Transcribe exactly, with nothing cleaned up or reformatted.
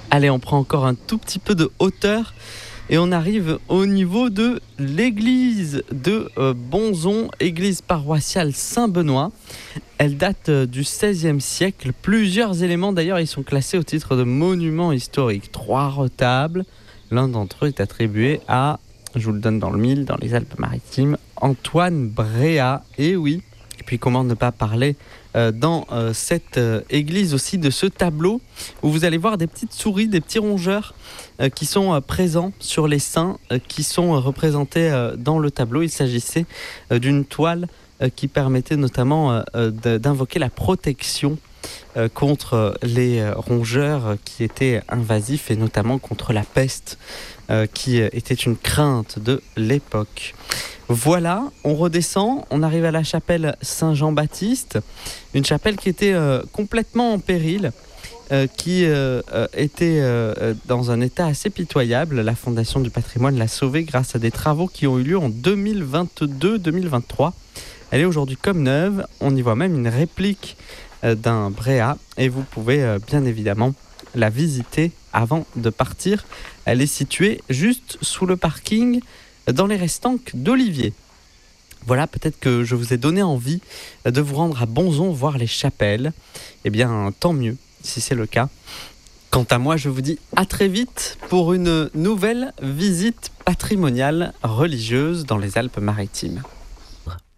Allez, on prend encore un tout petit peu de hauteur et on arrive au niveau de l'église de euh, Bonzon, église paroissiale Saint-Benoît. Elle date euh, du seizième siècle. Plusieurs éléments d'ailleurs, ils sont classés au titre de monument historique. Trois retables. L'un d'entre eux est attribué à, je vous le donne dans le mille, dans les Alpes-Maritimes, Antoine Bréhat. Et oui. Et puis comment ne pas parler euh, dans euh, cette euh, église aussi de ce tableau où vous allez voir des petites souris, des petits rongeurs euh, qui sont euh, présents sur les saints euh, qui sont euh, représentés euh, dans le tableau. Il s'agissait euh, d'une toile euh, qui permettait notamment euh, euh, de, d'invoquer la protection euh, contre les euh, rongeurs euh, qui étaient invasifs et notamment contre la peste euh, qui euh, était une crainte de l'époque. Voilà, on redescend, on arrive à la chapelle Saint-Jean-Baptiste, une chapelle qui était euh, complètement en péril, euh, qui euh, euh, était euh, dans un état assez pitoyable. La Fondation du patrimoine l'a sauvée grâce à des travaux qui ont eu lieu en deux mille vingt-deux deux mille vingt-trois. Elle est aujourd'hui comme neuve, on y voit même une réplique euh, d'un Bréhat et vous pouvez euh, bien évidemment la visiter avant de partir. Elle est située juste sous le parking dans les restanques d'Olivier. Voilà, peut-être que je vous ai donné envie de vous rendre à Bonzon voir les chapelles. Eh bien, tant mieux si c'est le cas. Quant à moi, je vous dis à très vite pour une nouvelle visite patrimoniale religieuse dans les Alpes-Maritimes.